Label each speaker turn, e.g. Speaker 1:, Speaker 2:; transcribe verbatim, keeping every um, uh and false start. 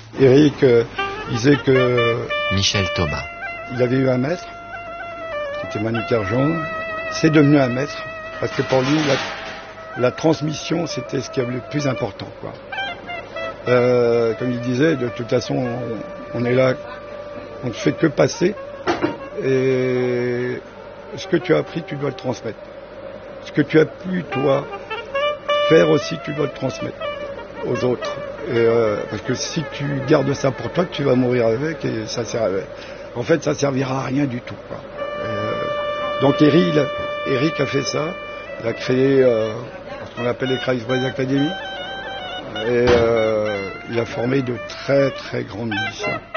Speaker 1: Eric euh, disait que
Speaker 2: Michel Thomas.
Speaker 1: Il avait eu un maître, qui était Manu Carjon. C'est devenu un maître, parce que pour lui, la, la transmission, c'était ce qui avait le plus important, quoi. Euh, comme il disait, de toute façon, on, on est là, on ne fait que passer. Et ce que tu as appris, tu dois le transmettre. Ce que tu as pu, toi, faire aussi, tu dois le transmettre aux autres. Et euh, parce que si tu gardes ça pour toi, tu vas mourir avec et ça sert à... En fait, ça servira à rien du tout, quoi. Euh, donc Eric, Eric a fait ça. Il a créé euh, ce qu'on appelle les Kreisboys Academy. Et euh, il a formé de très très grands musiciens.